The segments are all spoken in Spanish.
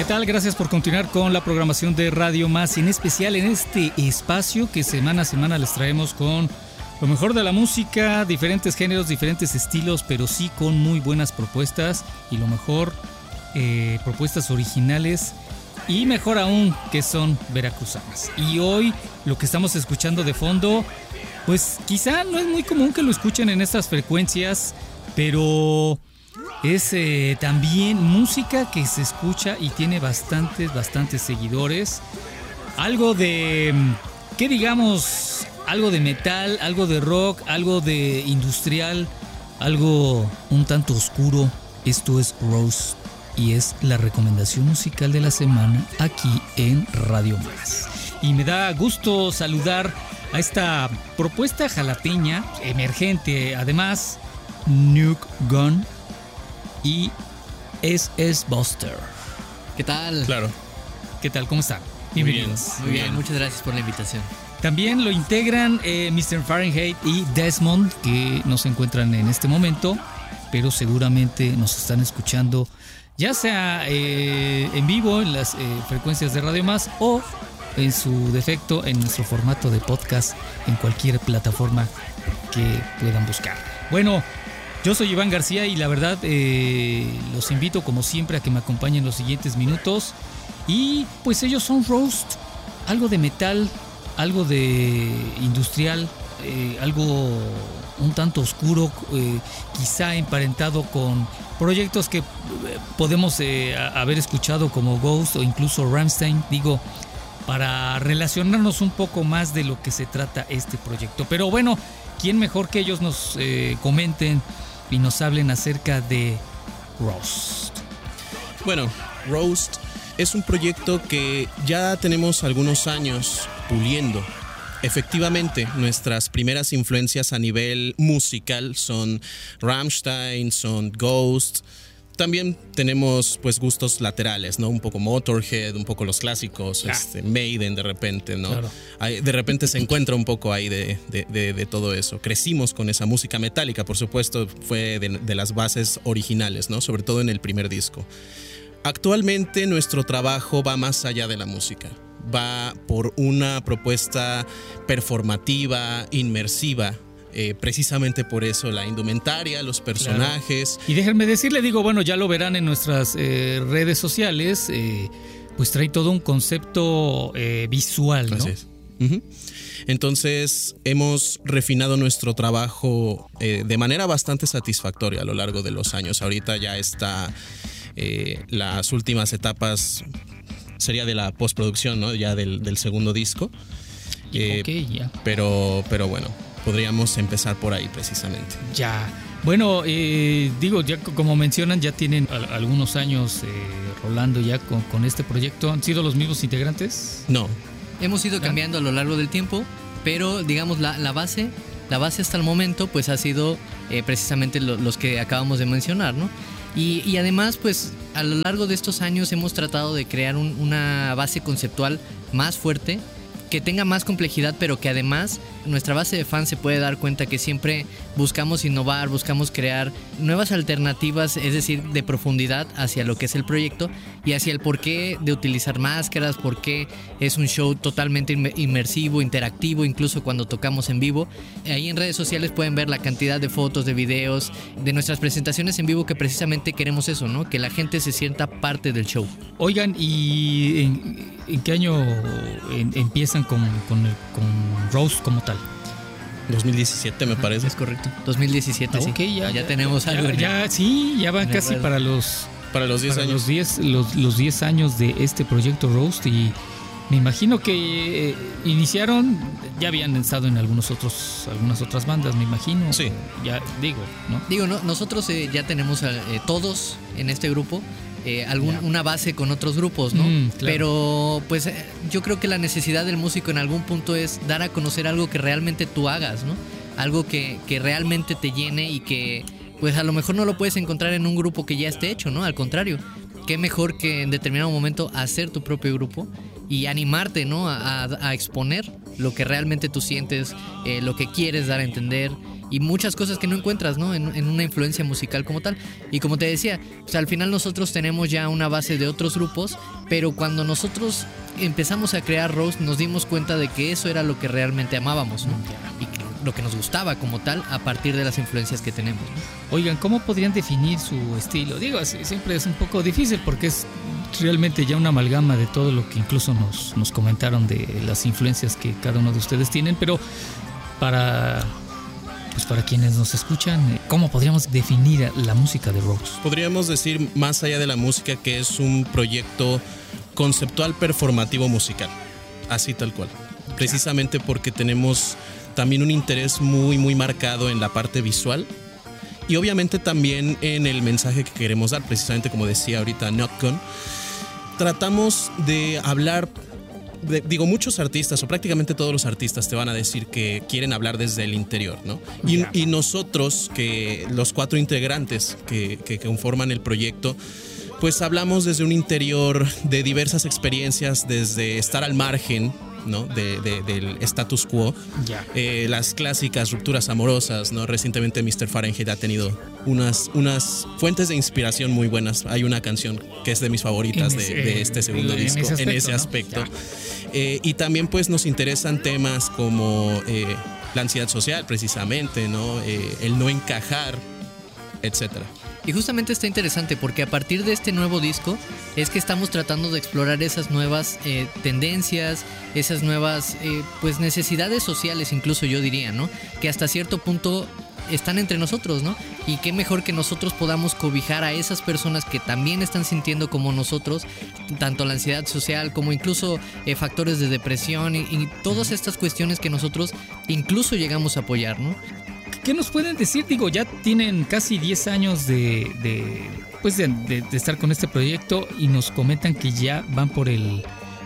tal? Gracias por continuar con la programación de Radio Más, en especial en este espacio que semana a semana les traemos con lo mejor de la música, diferentes géneros, diferentes estilos, pero sí con muy buenas propuestas y lo mejor, propuestas originales y mejor aún que son veracruzanas. Y hoy lo que estamos escuchando de fondo, pues quizá no es muy común que lo escuchen en estas frecuencias, pero es también música que se escucha y tiene bastantes seguidores. Algo de, ¿qué digamos? Algo de metal, algo de rock, algo de industrial, algo un tanto oscuro. Esto es Roast y es la recomendación musical de la semana aquí en Radio Más. Y me da gusto saludar a esta propuesta jalapeña, emergente, además, Nuke Gun y SS Buster. ¿Qué tal? Claro. ¿Qué tal? ¿Cómo están? Bienvenidos. Muy bien, muchas gracias por la invitación. También lo integran Mr. Fahrenheit y Desmond, que no se encuentran en este momento, pero seguramente nos están escuchando, ya sea en vivo en las frecuencias de Radio Más o en su defecto en nuestro formato de podcast en cualquier plataforma que puedan buscar. Bueno, yo soy Iván García y la verdad los invito como siempre a que me acompañen los siguientes minutos. Y pues ellos son Roast, algo de metal, algo de industrial, algo un tanto oscuro, quizá emparentado con proyectos que podemos haber escuchado como Ghost o incluso Rammstein, digo, para relacionarnos un poco más de lo que se trata este proyecto. Pero bueno, ¿quién mejor que ellos nos comenten y nos hablen acerca de Roast? Bueno, Roast es un proyecto que ya tenemos algunos años puliendo. Efectivamente, nuestras primeras influencias a nivel musical son Rammstein, son Ghost. También tenemos pues gustos laterales, ¿no? Un poco Motorhead, un poco los clásicos, Maiden de repente, ¿no? Claro. De repente se encuentra un poco ahí de todo eso. Crecimos con esa música metálica, por supuesto, fue de las bases originales, ¿no? Sobre todo en el primer disco. Actualmente nuestro trabajo va más allá de la música. Va por una propuesta performativa, inmersiva. Precisamente por eso la indumentaria, los personajes. Claro. Y déjenme decirle, digo, bueno, ya lo verán en nuestras redes sociales, pues trae todo un concepto visual, ¿no? Así es. Uh-huh. Entonces hemos refinado nuestro trabajo de manera bastante satisfactoria a lo largo de los años. Ahorita ya está las últimas etapas, sería de la postproducción, ¿no? Ya del segundo disco. Ya. Pero bueno, podríamos empezar por ahí precisamente. Ya. Bueno, digo, ya como mencionan, ya tienen algunos años rolando ya con este proyecto. ¿Han sido los mismos integrantes? No. Hemos ido cambiando a lo largo del tiempo, pero digamos la base hasta el momento pues ha sido precisamente los que acabamos de mencionar, ¿no? Y además pues a lo largo de estos años hemos tratado de crear una base conceptual más fuerte, que tenga más complejidad, pero que además nuestra base de fans se puede dar cuenta que siempre buscamos innovar, buscamos crear nuevas alternativas, es decir, de profundidad hacia lo que es el proyecto y hacia el porqué de utilizar máscaras, porqué es un show totalmente inmersivo, interactivo, incluso cuando tocamos en vivo. Ahí en redes sociales pueden ver la cantidad de fotos, de videos, de nuestras presentaciones en vivo, que precisamente queremos eso, ¿no? Que la gente se sienta parte del show. Oigan, ¿y en qué año empiezan con Roast como tal? 2017 me parece. Es correcto, 2017, sí. Okay, ya tenemos algo. Ya van casi para los 10 años. Los 10 años de este proyecto Roast, y me imagino que iniciaron, ya habían estado en algunas otras bandas, me imagino. Sí. Ya digo, ¿no? Nosotros ya tenemos todos en este grupo una base con otros grupos, ¿no? Claro. Pero pues yo creo que la necesidad del músico en algún punto es dar a conocer algo que realmente tú hagas, ¿no? Algo que realmente te llene y que pues a lo mejor no lo puedes encontrar en un grupo que ya esté hecho, ¿no? Al contrario, qué mejor que en determinado momento hacer tu propio grupo y animarte, ¿no? A exponer lo que realmente tú sientes, lo que quieres dar a entender. y muchas cosas que no encuentras, ¿no? En una influencia musical como tal. Y como te decía, pues al final nosotros tenemos ya una base de otros grupos, pero cuando nosotros empezamos a crear Roast nos dimos cuenta de que eso era lo que realmente amábamos, ¿no? Y lo que nos gustaba como tal a partir de las influencias que tenemos, ¿no? Oigan, ¿cómo podrían definir su estilo? Digo, así, siempre es un poco difícil porque es realmente ya una amalgama de todo lo que incluso nos comentaron de las influencias que cada uno de ustedes tienen, pero para quienes nos escuchan, ¿cómo podríamos definir la música de Roast? Podríamos decir, más allá de la música, que es un proyecto conceptual performativo musical, así tal cual, precisamente porque tenemos también un interés muy muy marcado en la parte visual y obviamente también en el mensaje que queremos dar, precisamente como decía ahorita Notgun. Tratamos de hablar, muchos artistas o prácticamente todos los artistas te van a decir que quieren hablar desde el interior, ¿no? Y nosotros, que los 4 integrantes que conforman el proyecto, pues hablamos desde un interior de diversas experiencias, desde estar al margen, ¿no? del status quo, las clásicas rupturas amorosas, ¿no? Recientemente Mr. Fahrenheit ha tenido unas fuentes de inspiración muy buenas. Hay una canción que es de mis favoritas de este segundo disco en ese aspecto, ¿no? Y también pues nos interesan temas como la ansiedad social, precisamente, ¿no? El no encajar, etcétera. Y justamente está interesante porque a partir de este nuevo disco es que estamos tratando de explorar esas nuevas tendencias, esas nuevas pues necesidades sociales, incluso yo diría, ¿no? Que hasta cierto punto están entre nosotros, ¿no? Y qué mejor que nosotros podamos cobijar a esas personas que también están sintiendo como nosotros, tanto la ansiedad social como incluso factores de depresión y todas estas cuestiones que nosotros incluso llegamos a apoyar, ¿no? ¿Qué nos pueden decir? Digo, ya tienen casi 10 años de estar con este proyecto y nos comentan que ya van por el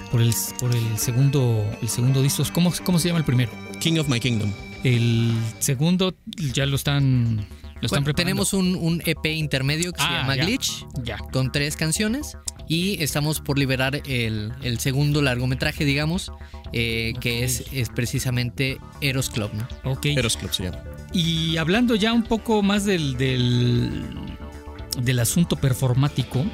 segundo disco. ¿Cómo se llama el primero? King of My Kingdom. El segundo ya lo están preparando. Tenemos un EP intermedio que se llama Glitch, con 3 canciones, y estamos por liberar el segundo largometraje, digamos, que es precisamente Eros Club, ¿no? Okay. Eros Club se llama. Y hablando ya un poco más del asunto performático,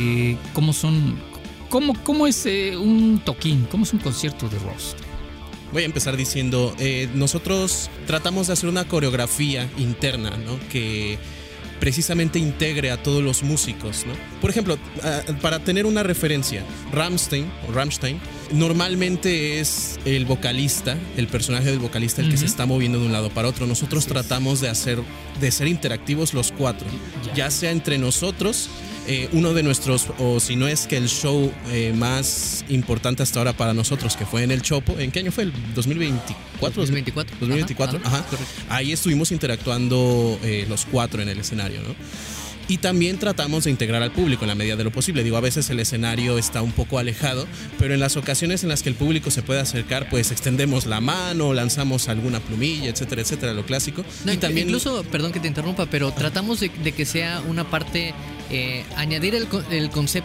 ¿cómo es un toquín? ¿Cómo es un concierto de Roast? Voy a empezar diciendo, nosotros tratamos de hacer una coreografía interna, ¿no? Que precisamente integre a todos los músicos, ¿no? Por ejemplo, para tener una referencia, Rammstein normalmente es el vocalista, el personaje del vocalista el que se está moviendo de un lado para otro. Nosotros tratamos de ser interactivos los 4, ya sea entre nosotros. Uno de nuestros, o si no es que el show más importante hasta ahora para nosotros, que fue en el Chopo. ¿En qué año fue? ¿El 2024? 2024. Ajá. Ahí estuvimos interactuando los 4 en el escenario, ¿no? Y también tratamos de integrar al público en la medida de lo posible. Digo, a veces el escenario está un poco alejado, pero en las ocasiones en las que el público se puede acercar, pues extendemos la mano, lanzamos alguna plumilla, etcétera, etcétera, lo clásico. No, y también, incluso, perdón que te interrumpa, pero tratamos de que sea una parte, añadir el concepto